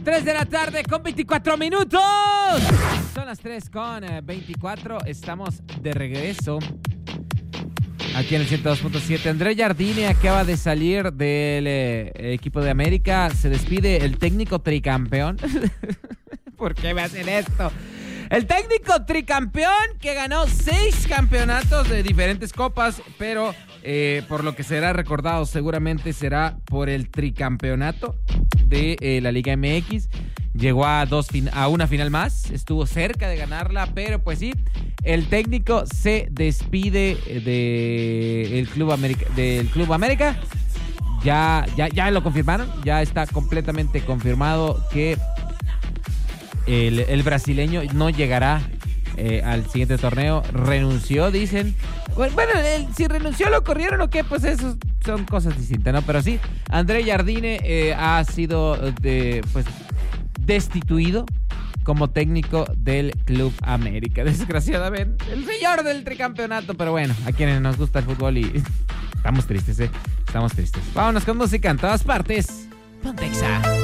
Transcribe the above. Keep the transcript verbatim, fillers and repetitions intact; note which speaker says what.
Speaker 1: tres de la tarde con veinticuatro minutos. Son las tres con veinticuatro. Estamos de regreso aquí en el ciento dos punto siete. André Jardine acaba de salir del eh, equipo de América. Se despide el técnico tricampeón. ¿Por qué me hacen esto? El técnico tricampeón que ganó seis campeonatos de diferentes copas, pero eh, por lo que será recordado seguramente será por el tricampeonato de eh, la Liga M X. Llegó a, dos fin- a una final más, estuvo cerca de ganarla, pero pues sí, el técnico se despide de el Club América, del Club América. Ya, ya, ya lo confirmaron, ya está completamente confirmado que el, el brasileño no llegará eh, al siguiente torneo. Renunció, dicen. Bueno, el, si renunció, lo corrieron o qué, pues eso son cosas distintas, ¿no? Pero sí, André Jardine eh, ha sido de, pues, destituido como técnico del Club América. Desgraciadamente, el señor del tricampeonato. Pero bueno, a quienes nos gusta el fútbol y estamos tristes, ¿eh? Estamos tristes. Vámonos con música en todas partes. Pontexa.